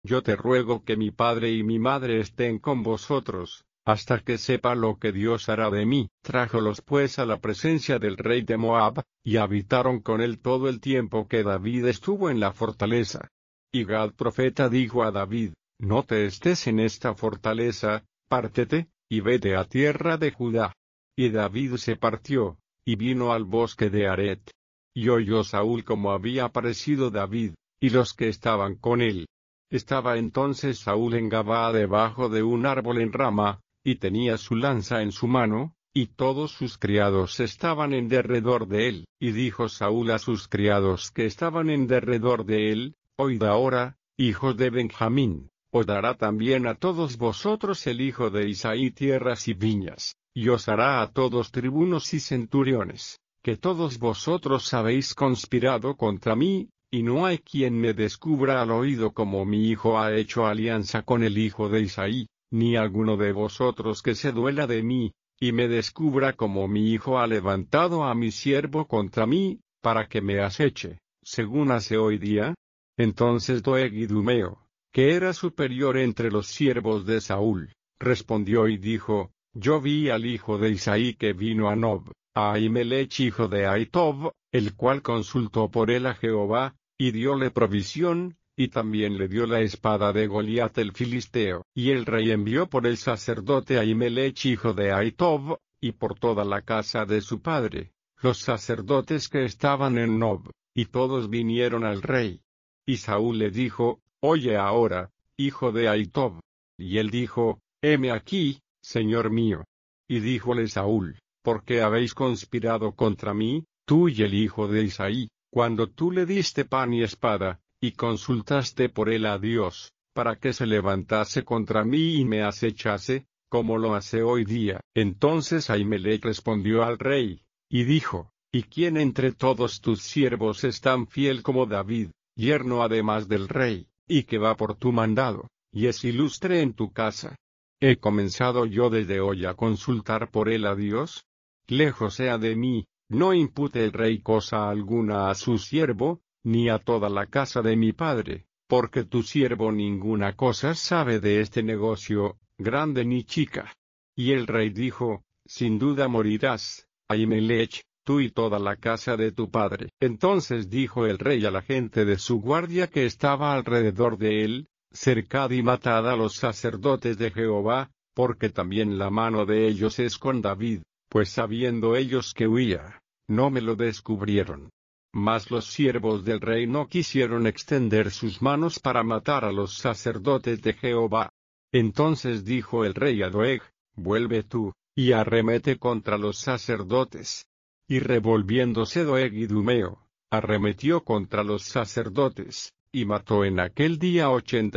yo te ruego que mi padre y mi madre estén con vosotros, hasta que sepa lo que Dios hará de mí. Trájolos pues a la presencia del rey de Moab, y habitaron con él todo el tiempo que David estuvo en la fortaleza. Y Gad profeta dijo a David, no te estés en esta fortaleza, pártete, y vete a tierra de Judá. Y David se partió, y vino al bosque de Aret. Y oyó Saúl cómo había aparecido David, y los que estaban con él. Estaba entonces Saúl en Gabaa debajo de un árbol en Rama, y tenía su lanza en su mano, y todos sus criados estaban en derredor de él. Y dijo Saúl a sus criados que estaban en derredor de él, oíd ahora, hijos de Benjamín, os dará también a todos vosotros el hijo de Isaí tierras y viñas, y os hará a todos tribunos y centuriones, que todos vosotros habéis conspirado contra mí, y no hay quien me descubra al oído como mi hijo ha hecho alianza con el hijo de Isaí, ni alguno de vosotros que se duela de mí, y me descubra como mi hijo ha levantado a mi siervo contra mí, para que me aceche, según hace hoy día. Entonces Doeg Idumeo, que era superior entre los siervos de Saúl, respondió y dijo, yo vi al hijo de Isaí que vino a Nob, a Ahimelech hijo de Ahitob, el cual consultó por él a Jehová, y dióle provisión, y también le dio la espada de Goliat el filisteo. Y el rey envió por el sacerdote Ahimelech hijo de Ahitob, y por toda la casa de su padre, los sacerdotes que estaban en Nob, y todos vinieron al rey. Y Saúl le dijo, oye ahora, hijo de Ahitob. Y él dijo, heme aquí, señor mío. Y díjole Saúl, ¿por qué habéis conspirado contra mí, tú y el hijo de Isaí, cuando tú le diste pan y espada, y consultaste por él a Dios, para que se levantase contra mí y me acechase, como lo hace hoy día? Entonces Ahimelech respondió al rey, y dijo, ¿y quién entre todos tus siervos es tan fiel como David, yerno además del rey, y que va por tu mandado, y es ilustre en tu casa? ¿He comenzado yo desde hoy a consultar por él a Dios? Lejos sea de mí, no impute el rey cosa alguna a su siervo, ni a toda la casa de mi padre, porque tu siervo ninguna cosa sabe de este negocio, grande ni chica. Y el rey dijo, sin duda morirás, Ahimelech, tú y toda la casa de tu padre. Entonces dijo el rey a la gente de su guardia que estaba alrededor de él, cercad y matad a los sacerdotes de Jehová, porque también la mano de ellos es con David, pues sabiendo ellos que huía, no me lo descubrieron. Mas los siervos del rey no quisieron extender sus manos para matar a los sacerdotes de Jehová. Entonces dijo el rey a Doeg, vuelve tú, y arremete contra los sacerdotes. Y revolviéndose Doeg Idumeo, arremetió contra los sacerdotes, y mató en aquel día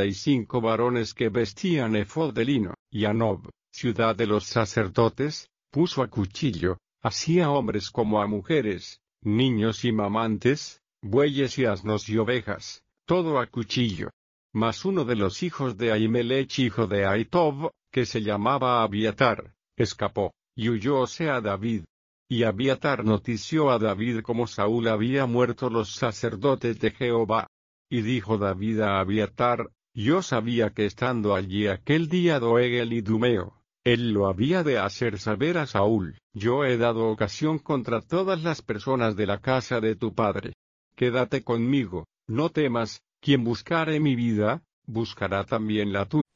85 varones que vestían efod de lino. Y a Nob, ciudad de los sacerdotes, puso a cuchillo, así a hombres como a mujeres, niños y mamantes, bueyes y asnos y ovejas, todo a cuchillo. Mas uno de los hijos de Ahimelech hijo de Ahitob, que se llamaba Abiatar, escapó, y huyóse a David. Y Abiatar notició a David cómo Saúl había muerto los sacerdotes de Jehová. Y dijo David a Abiatar, yo sabía que estando allí aquel día Doeg el Idumeo, él lo había de hacer saber a Saúl, yo he dado ocasión contra todas las personas de la casa de tu padre. Quédate conmigo, no temas, quien buscare mi vida, buscará también la tuya.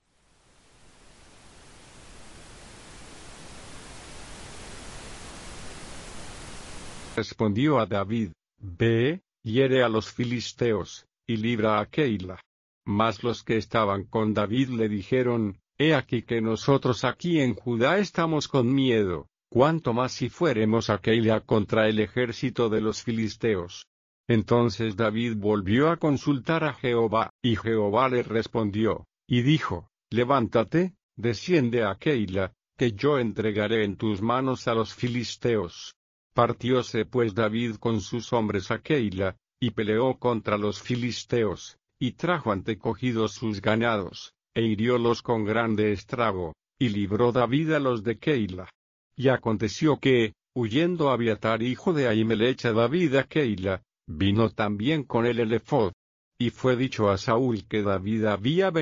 Respondió a David, ve, hiere a los filisteos, y libra a Keila. Mas los que estaban con David le dijeron, he aquí que nosotros aquí en Judá estamos con miedo, cuánto más si fuéremos a Keila contra el ejército de los filisteos. Entonces David volvió a consultar a Jehová, y Jehová le respondió, y dijo, levántate, desciende a Keila, que yo entregaré en tus manos a los filisteos. Partióse pues David con sus hombres a Keila, y peleó contra los filisteos, y trajo antecogidos sus ganados, e hiriólos con grande estrago, y libró David a los de Keila. Y aconteció que, huyendo Abiatar hijo de Ahimelech a David a Keila, vino también con él el efod. Y fue dicho a Saúl que David había